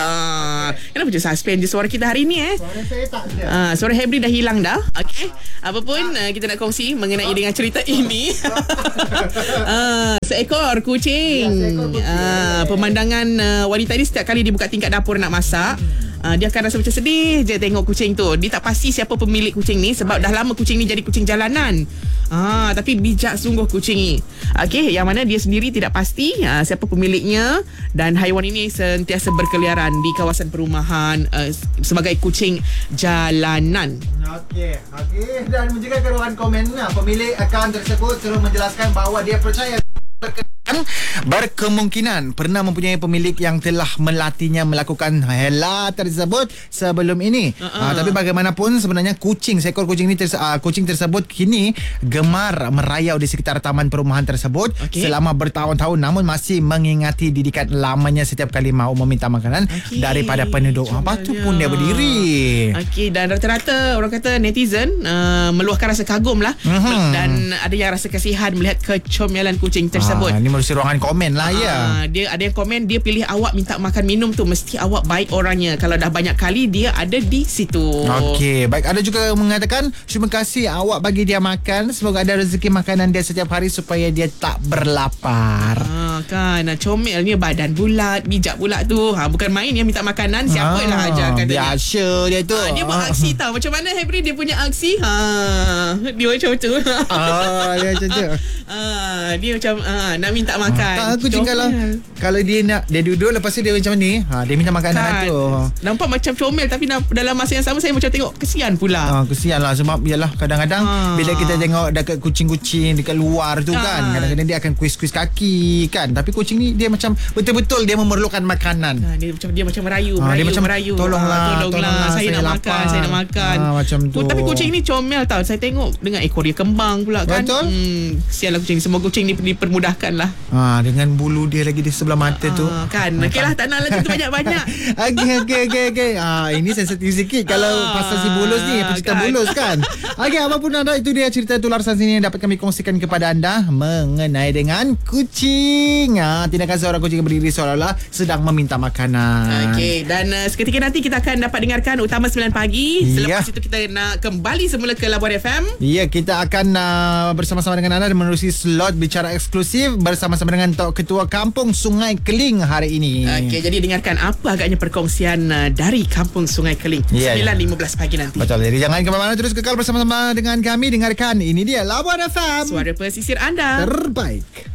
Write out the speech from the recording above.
Kenapa je suspend je suara kita hari ni Suara saya tak ada. Suara Hebri dah hilang dah. Okey. Apa pun kita nak kongsi mengenai dengan cerita ini. Seekor kucing. Pemandangan wanita ini setiap kali dia buka tingkap dapur nak masak, dia akan rasa macam sedih je tengok kucing tu. Dia tak pasti siapa pemilik kucing ni sebab dah lama kucing ni jadi kucing jalanan. Tapi bijak sungguh kucing ni. Okey, yang mana dia sendiri tidak pasti siapa pemiliknya, dan haiwan ini sentiasa berkeliaran di kawasan perumahan sebagai kucing jalanan. Okey. Dan menjaga keruhan komen, pemilik akaun tersebut terus menjelaskan bahawa dia percaya berkemungkinan pernah mempunyai pemilik yang telah melatihnya melakukan hela tersebut sebelum ini. Tapi bagaimanapun sebenarnya seekor kucing ini kucing tersebut kini gemar merayau di sekitar taman perumahan tersebut selama bertahun-tahun, namun masih mengingati didikan lamanya setiap kali mahu meminta makanan daripada penduduk. Lepas tu pun dia berdiri. Dan rata-rata orang kata netizen meluahkan rasa kagum lah, dan ada yang rasa kasihan melihat kecomelan kucing tersebut. Ini melalui ruangan komen lah dia ada yang komen, dia pilih awak minta makan minum tu mesti awak baik orangnya. Kalau dah banyak kali dia ada di situ. Okey, baik. Ada juga mengatakan terima kasih awak bagi dia makan, semoga ada rezeki makanan dia setiap hari supaya dia tak berlapar. Kan comelnya, badan bulat, bijak pula tu. Bukan main yang minta makanan, siapalah ajar katanya. Biasa dia tu. Dia buat aksi tau. Macam mana Hebri dia punya aksi? Dia macam tu. Dia macam tu. Dia macam nak minta makan. Kucing kalau dia duduk, lepas tu dia macam ni, dia minta makanan tu. Nampak macam comel, tapi dalam masa yang sama saya macam tengok kesian pula. Kesian lah, sebab yalah kadang-kadang bila kita tengok dekat kucing-kucing dekat luar tu kan, kadang-kadang dia akan kuis-kuis kaki kan, tapi kucing ni dia macam betul-betul dia memerlukan makanan. Dia macam merayu. Tolonglah, saya nak makan. Macam tu. Tapi kucing ni comel tau. Saya tengok dengan ekor dia kembang pula kan. Betul. Kesianlah kucing. Semoga kucing ni dipermudahkan lah. Dengan bulu dia lagi di sebelah mata tu. Kan. Okeylah, tak nak lah cerita banyak-banyak. Okey. Ini sensitif sikit kalau pasal si bulus ni, pencerita bulus kan. Okey, apapun anda, itu dia cerita tular sini yang dapat kami kongsikan kepada anda mengenai dengan kucing. Tindakan seorang kucing yang berdiri seolah-olah sedang meminta makanan. Okey, dan seketika nanti kita akan dapat dengarkan Utama 9 Pagi. Selepas itu kita nak kembali semula ke Labuan FM. Ya, kita akan bersama-sama dengan anda menerusi slot bicara eksklusif bersama-sama dengan Ketua Kampung Sungai Keling hari ini. Okey, jadi dengarkan apa agaknya perkongsian dari Kampung Sungai Keling 9.15 pagi nanti. Betul. Jadi jangan ke mana-mana, terus kekal bersama-sama dengan kami. Dengarkan, ini dia Labuan FM, suara pesisir anda terbaik.